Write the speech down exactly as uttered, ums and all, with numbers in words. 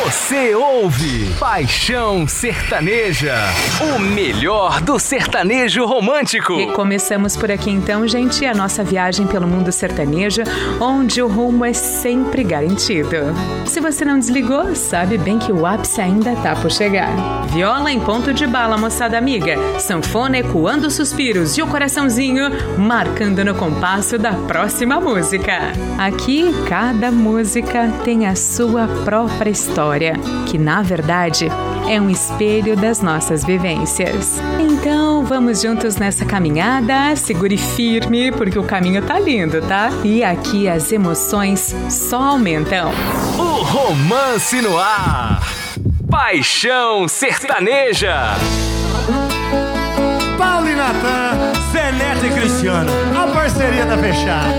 Você ouve Paixão Sertaneja, o melhor do sertanejo romântico. E começamos por aqui então, gente, a nossa viagem pelo mundo sertanejo, onde o rumo é sempre garantido. Se você não desligou, sabe bem que o ápice ainda tá por chegar. Viola em ponto de bala, moçada amiga, sanfona ecoando suspiros e o coraçãozinho marcando no compasso da próxima música. Aqui, cada música tem a sua própria história, que na verdade é um espelho das nossas vivências. Então vamos juntos nessa caminhada, segure firme porque o caminho tá lindo, tá? E aqui as emoções só aumentam. O romance no ar. Paixão Sertaneja. Paulo e Natan, Zé Neto e Cristiano, a parceria tá fechada.